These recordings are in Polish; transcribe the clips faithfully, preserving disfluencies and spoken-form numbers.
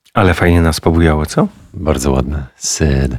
Ale fajnie nas pobujało, co? Bardzo ładne. Sid.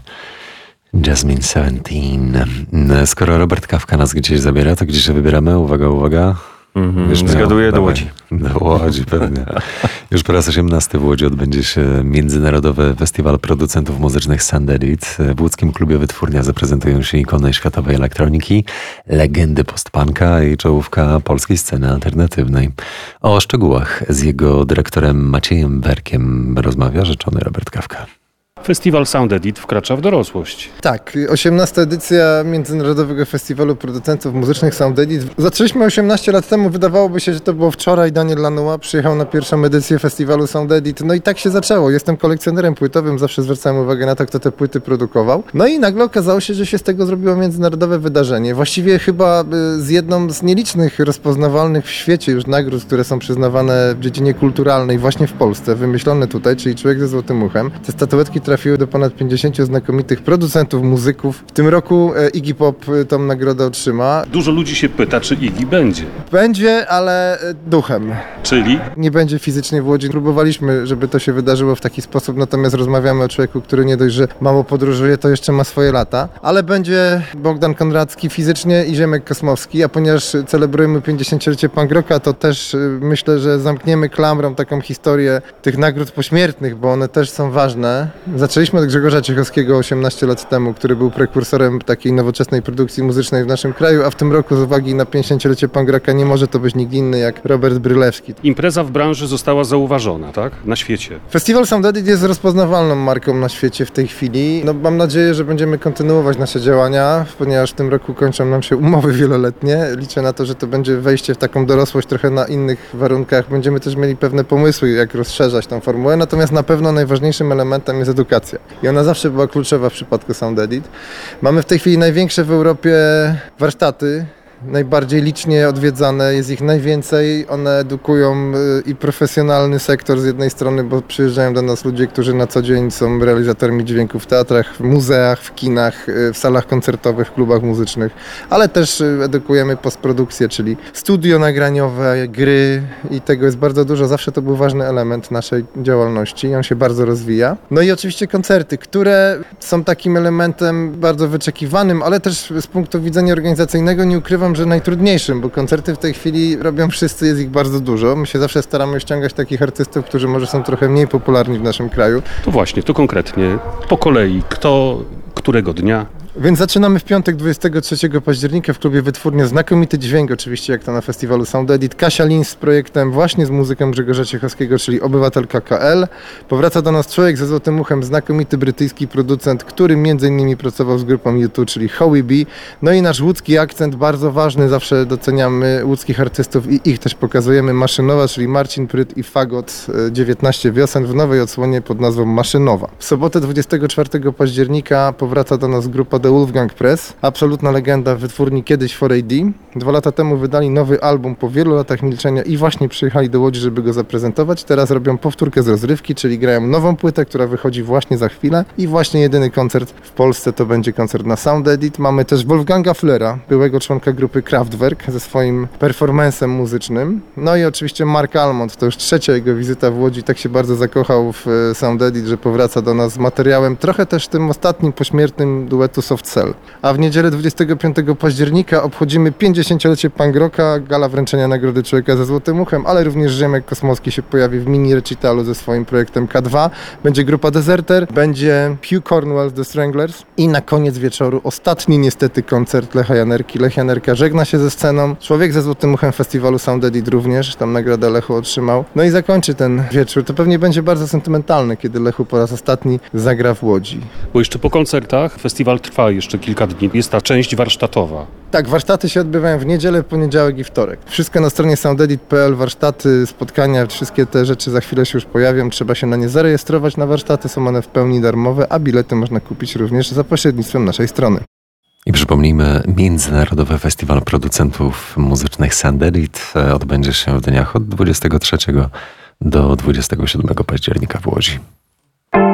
Jasmine Seventeen. Skoro Robert Kafka nas gdzieś zabiera, to gdzie się wybieramy? Uwaga, uwaga. Mm-hmm. Wiesz, Zgaduję miał, do Łodzi. Do Łodzi pewnie. Już po raz osiemnasty w Łodzi odbędzie się Międzynarodowy Festiwal Producentów Muzycznych Soundedit. W łódzkim klubie Wytwórnia zaprezentują się ikony światowej elektroniki, legendy postpunka i czołówka polskiej sceny alternatywnej. O szczegółach z jego dyrektorem Maciejem Werkiem rozmawia rzeczony Robert Kafka. Festiwal Soundedit wkracza w dorosłość. Tak, osiemnasta edycja Międzynarodowego Festiwalu Producentów Muzycznych Soundedit. Zaczęliśmy osiemnaście lat temu, wydawałoby się, że to było wczoraj. Daniel Lanois przyjechał na pierwszą edycję Festiwalu Soundedit. No i tak się zaczęło. Jestem kolekcjonerem płytowym, zawsze zwracałem uwagę na to, kto te płyty produkował. No i nagle okazało się, że się z tego zrobiło międzynarodowe wydarzenie. Właściwie chyba z jedną z nielicznych rozpoznawalnych w świecie już nagród, które są przyznawane w dziedzinie kulturalnej właśnie w Polsce, wymyślone tutaj, czyli Człowiek ze złotym uchem. Te statuetki trafiły do ponad pięćdziesięciu znakomitych producentów, muzyków. W tym roku Iggy Pop tą nagrodę otrzyma. Dużo ludzi się pyta, czy Iggy będzie. Będzie, ale duchem. Czyli? Nie będzie fizycznie w Łodzi. Próbowaliśmy, żeby to się wydarzyło w taki sposób, natomiast rozmawiamy o człowieku, który nie dość, że mało podróżuje, to jeszcze ma swoje lata. Ale będzie Bogdan Konradzki fizycznie i Ziemek Kosmowski, a ponieważ celebrujemy pięćdziesięciolecie punk rocka, to też myślę, że zamkniemy klamrą taką historię tych nagród pośmiertnych, bo one też są ważne. Zaczęliśmy od Grzegorza Ciechowskiego osiemnaście lat temu, który był prekursorem takiej nowoczesnej produkcji muzycznej w naszym kraju, a w tym roku z uwagi na pięćdziesięciolecie punk rocka nie może to być nikt inny jak Robert Brylewski. Impreza w branży została zauważona, tak? Na świecie. Festiwal Soundedit jest rozpoznawalną marką na świecie w tej chwili. No, mam nadzieję, że będziemy kontynuować nasze działania, ponieważ w tym roku kończą nam się umowy wieloletnie. Liczę na to, że to będzie wejście w taką dorosłość trochę na innych warunkach. Będziemy też mieli pewne pomysły, jak rozszerzać tą formułę, natomiast na pewno najważniejszym elementem jest edukacja. I ona zawsze była kluczowa w przypadku Soundedit. Mamy w tej chwili największe w Europie warsztaty, najbardziej licznie odwiedzane, jest ich najwięcej. One edukują i profesjonalny sektor z jednej strony, bo przyjeżdżają do nas ludzie, którzy na co dzień są realizatorami dźwięku w teatrach, w muzeach, w kinach, w salach koncertowych, w klubach muzycznych, ale też edukujemy postprodukcję, czyli studio nagraniowe, gry i tego jest bardzo dużo. Zawsze to był ważny element naszej działalności. On się bardzo rozwija. No i oczywiście koncerty, które są takim elementem bardzo wyczekiwanym, ale też z punktu widzenia organizacyjnego nie ukrywam, że najtrudniejszym, bo koncerty w tej chwili robią wszyscy, jest ich bardzo dużo. My się zawsze staramy ściągać takich artystów, którzy może są trochę mniej popularni w naszym kraju. To właśnie, to konkretnie, po kolei, kto, którego dnia? Więc zaczynamy w piątek dwudziestego trzeciego października w klubie Wytwórnia. Znakomity dźwięk oczywiście, jak to na festiwalu Soundedit. Kasia Lins z projektem właśnie z muzyką Grzegorza Ciechowskiego, czyli Obywatelka K L. Powraca do nas Człowiek ze złotym uchem, znakomity brytyjski producent, który między innymi pracował z grupą U dwa, czyli Howie B. No i nasz łódzki akcent, bardzo ważny, zawsze doceniamy łódzkich artystów i ich też pokazujemy. Maszynowa, czyli Marcin Pryt i Fagot, dziewiętnaście wiosen w nowej odsłonie pod nazwą Maszynowa. W sobotę dwudziestego czwartego października powraca do nas grupa The Wolfgang Press, absolutna legenda wytwórni kiedyś cztery A D. Dwa lata temu wydali nowy album po wielu latach milczenia i właśnie przyjechali do Łodzi, żeby go zaprezentować. Teraz robią powtórkę z rozrywki, czyli grają nową płytę, która wychodzi właśnie za chwilę i właśnie jedyny koncert w Polsce to będzie koncert na Soundedit. Mamy też Wolfganga Flera, byłego członka grupy Kraftwerk ze swoim performancem muzycznym. No i oczywiście Mark Almond, to już trzecia jego wizyta w Łodzi, tak się bardzo zakochał w Soundedit, że powraca do nas z materiałem, trochę też tym ostatnim pośmiertnym duetu Soft Cell. A w niedzielę dwudziestego piątego października obchodzimy pięćdziesięciolecie punk rocka, gala wręczenia Nagrody Człowieka ze złotym uchem, ale również Ziemek Kosmowski się pojawi w mini recitalu ze swoim projektem K dwa. Będzie grupa Deserter, będzie Hugh Cornwell The Stranglers i na koniec wieczoru ostatni niestety koncert Lecha Janerki. Lech Janerka żegna się ze sceną. Człowiek ze złotym uchem festiwalu Soundedit również, tam nagrodę Lechu otrzymał. No i zakończy ten wieczór. To pewnie będzie bardzo sentymentalne, kiedy Lechu po raz ostatni zagra w Łodzi. Bo jeszcze po koncertach festiwal trwa jeszcze kilka dni. Jest ta część warsztatowa. Tak, warsztaty się odbywają w niedzielę, poniedziałek i wtorek. Wszystko na stronie soundedit kropka p l, warsztaty, spotkania, wszystkie te rzeczy za chwilę się już pojawią. Trzeba się na nie zarejestrować na warsztaty, są one w pełni darmowe, a bilety można kupić również za pośrednictwem naszej strony. I przypomnijmy, Międzynarodowy Festiwal Producentów Muzycznych Soundedit odbędzie się w dniach od dwudziestego trzeciego do dwudziestego siódmego października w Łodzi.